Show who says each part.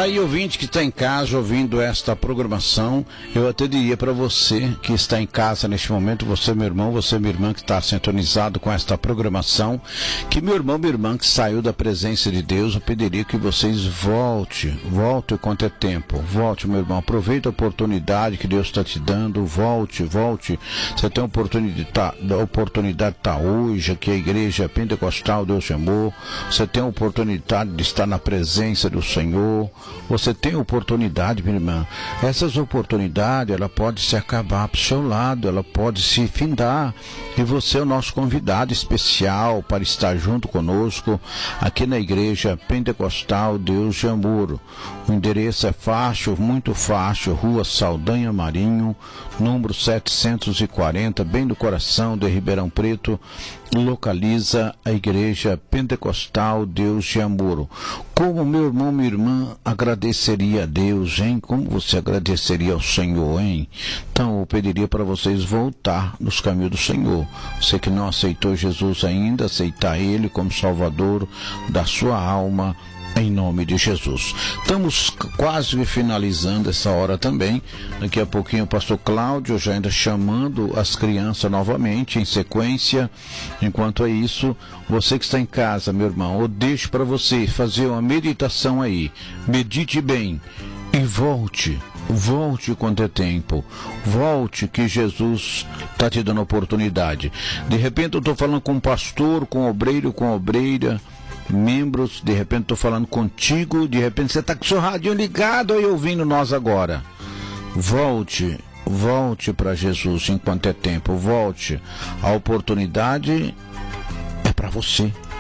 Speaker 1: Tá aí, ouvinte que está em casa ouvindo esta programação, eu até diria para você que está em casa neste momento, você meu irmão, você minha irmã que está sintonizado com esta programação, que meu irmão, minha irmã que saiu da presença de Deus, eu pediria que vocês volte enquanto é tempo, volte meu irmão, aproveita a oportunidade que Deus está te dando, volte, você tem a oportunidade de estar hoje aqui a igreja pentecostal Deus de Amor, você tem a oportunidade de estar na presença do Senhor, você tem oportunidade, minha irmã. Essas oportunidades, ela pode se acabar para o seu lado, ela pode se findar. E você é o nosso convidado especial para estar junto conosco aqui na Igreja Pentecostal Deus de Amor. O endereço é fácil, muito fácil, Rua Saldanha Marinho, número 740, bem no coração de Ribeirão Preto, localiza a Igreja Pentecostal Deus de Amor. Como meu irmão, minha irmã, agradeceria a Deus, hein? Como você agradeceria ao Senhor, hein? Então eu pediria para vocês voltar nos caminhos do Senhor. Você que não aceitou Jesus ainda, aceitar Ele como Salvador da sua alma, em nome de Jesus. Estamos quase finalizando essa hora também. Daqui a pouquinho o pastor Cláudio já ainda chamando as crianças novamente em sequência. Enquanto é isso, você que está em casa, meu irmão, eu deixo para você fazer uma meditação aí. Medite bem e volte quando é tempo, volte que Jesus está te dando oportunidade. De repente eu estou falando com um pastor, com um obreiro, com uma obreira, membros, de repente estou falando contigo, de repente você está com o seu radinho ligado aí ouvindo nós agora. Volte para Jesus enquanto é tempo, volte. A oportunidade é para você.